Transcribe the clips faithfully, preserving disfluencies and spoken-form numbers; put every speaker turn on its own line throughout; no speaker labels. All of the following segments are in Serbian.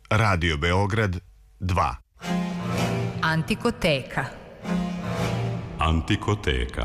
Radio Beograd dva.
Antikoteka.
Antikoteka.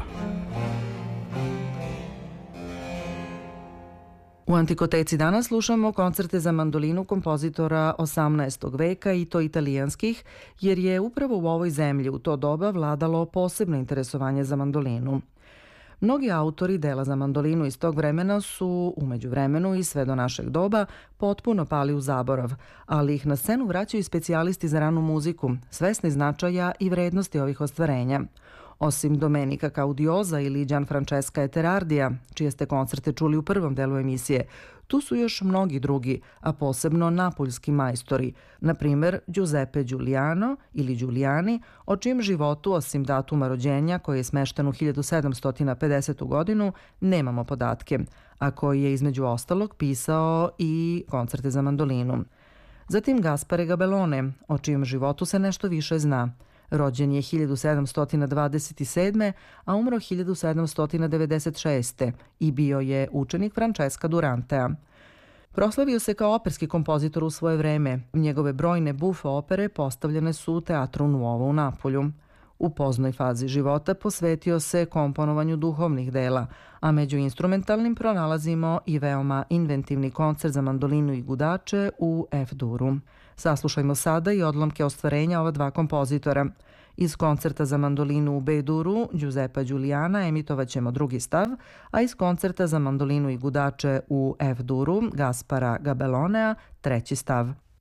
U Antikoteci danas slušamo koncerte za mandolinu kompozitora osamnaestog veka i to italijanskih, jer je upravo u ovoj zemlji u to doba vladalo posebno interesovanje za mandolinu. Mnogi autori dela za mandolinu iz tog vremena su, u međuvremenu i sve do našeg doba, potpuno pali u zaborav, ali ih na scenu vraćaju i specijalisti za ranu muziku, svesni značaja i vrednosti ovih ostvarenja. Osim Domenica Caudiosa ili Gianfrancesca Eterardija, čije ste koncerte čuli u prvom delu emisije, tu su još mnogi drugi, a posebno napoljski majstori, na primer Giuseppe Giuliano ili Giuliani, o čijem životu, osim datuma rođenja koji je smešten u hiljadu sedamsto pedesete. godinu, nemamo podatke, a koji je između ostalog pisao i koncerte za mandolinu. Zatim Gaspare Gabellone, o čijem životu se nešto više zna. Rođen je hiljadu sedamsto dvadeset sedme. a umro hiljadu sedamsto devedeset šeste. i bio je učenik Francesca Durantea. Proslavio se kao operski kompozitor u svoje vreme. Njegove brojne buffo opere postavljene su u Teatru Nuovo u Napolju. U poznoj fazi života posvetio se komponovanju duhovnih dela, a među instrumentalnim pronalazimo i veoma inventivni koncert za mandolinu i gudače u F-duru. Saslušajmo sada i odlomke ostvarenja ova dva kompozitora. Iz koncerta za mandolinu u B-duru Giuseppa Giuliana emitovat ćemo drugi stav, a iz koncerta za mandolinu i gudače u F-duru Gaspara Gabellonea treći stav.